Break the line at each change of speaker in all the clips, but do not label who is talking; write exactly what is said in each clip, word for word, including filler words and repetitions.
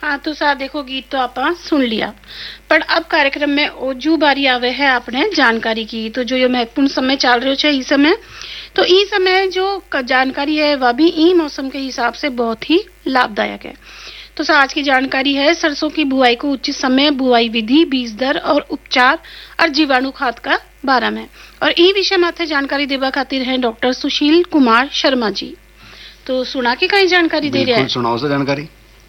हाँ तो सा देखो गीत तो आप सुन लिया, पर अब कार्यक्रम में ओजू बारी आवे है आपने जानकारी की। तो जो ये महत्वपूर्ण समय चल रहे छे इस समय, तो इस समय जो जानकारी है वह भी ई मौसम के हिसाब से बहुत ही लाभदायक है। तो सा आज की जानकारी है सरसों की बुआई को उचित समय, बुआई विधि, बीज दर और उपचार और जीवाणु खाद का बारे में। और ई विषय माथे जानकारी देवा खातिर है डॉक्टर सुशील कुमार शर्मा जी। तो सुना के कई जानकारी दे रहे हैं।
सुनाओ से जानकारी।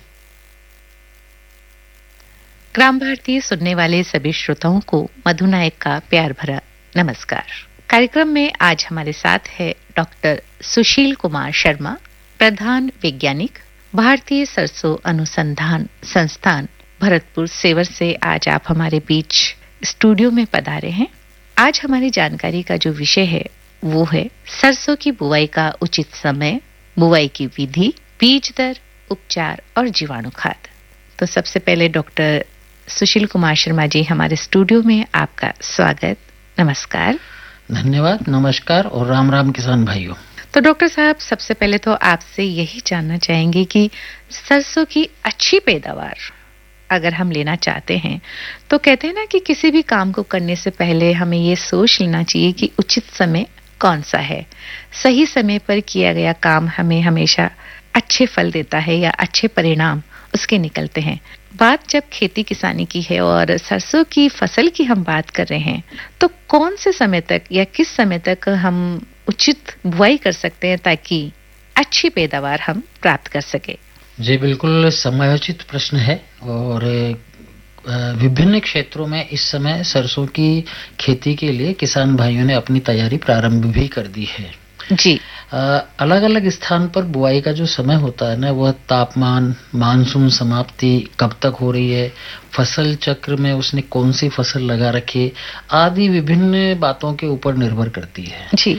ग्राम भारती सुनने वाले सभी श्रोताओं को मधु नायक का प्यार भरा नमस्कार। कार्यक्रम में आज हमारे साथ है डॉक्टर सुशील कुमार शर्मा, प्रधान वैज्ञानिक, भारतीय सरसों अनुसंधान संस्थान भरतपुर सेवर से आज आप हमारे बीच स्टूडियो में पधारे हैं। आज हमारी जानकारी का जो विषय है वो है सरसों की बुआई का उचित समय, बुआई की विधि, बीज दर, उपचार और जीवाणु खाद। तो सबसे पहले डॉक्टर सुशील कुमार शर्मा जी, हमारे स्टूडियो में आपका स्वागत, नमस्कार।
धन्यवाद, नमस्कार और राम राम किसान भाइयों।
तो डॉक्टर साहब, सबसे पहले तो आपसे यही जानना चाहेंगे कि सरसों की अच्छी पैदावार अगर हम लेना चाहते हैं तो कहते हैं ना कि किसी भी काम को करने से पहले हमें ये सोच लेना चाहिए कि उचित समय कौन सा है। सही समय पर किया गया काम हमें हमेशा अच्छे फल देता है या अच्छे परिणाम उसके निकलते हैं। बात जब खेती किसानी की है और सरसों की फसल की हम बात कर रहे हैं, तो कौन से समय तक या किस समय तक हम उचित बुआई कर सकते हैं ताकि अच्छी पैदावार हम प्राप्त कर सके?
जी बिल्कुल, समयोचित प्रश्न है और विभिन्न क्षेत्रों में इस समय सरसों की खेती के लिए किसान भाइयों ने अपनी तैयारी प्रारंभ भी कर दी है।
जी,
अलग अलग स्थान पर बुआई का जो समय होता है ना, वह तापमान, मानसून समाप्ति कब तक हो रही है, फसल चक्र में उसने कौन सी फसल लगा रखी, आदि विभिन्न बातों के ऊपर निर्भर करती है।
जी।